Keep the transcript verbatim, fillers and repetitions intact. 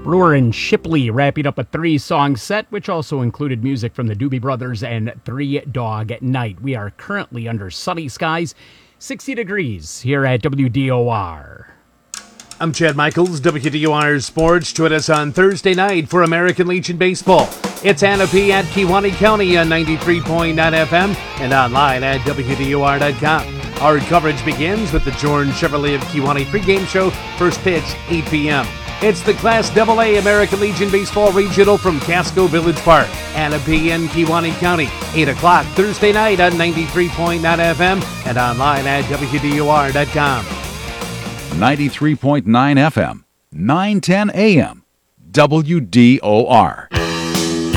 Brewer and Shipley wrapping up a three-song set, which also included music from the Doobie Brothers and Three Dog Night. We are currently under sunny skies, sixty degrees here at W D O R. I'm Chad Michaels, W D O R Sports. Join us on Thursday night for American Legion Baseball. It's Hannafee at Kewaunee County on ninety-three point nine F M and online at W D O R dot com. Our coverage begins with the Jordan Chevrolet of Kewaunee pregame show, first pitch, eight p.m. It's the Class double A American Legion Baseball Regional from Casco Village Park, Hannafee in Kewaunee County, eight o'clock Thursday night on ninety-three point nine F M and online at W D O R dot com. ninety-three point nine F M, nine ten A M, W D O R.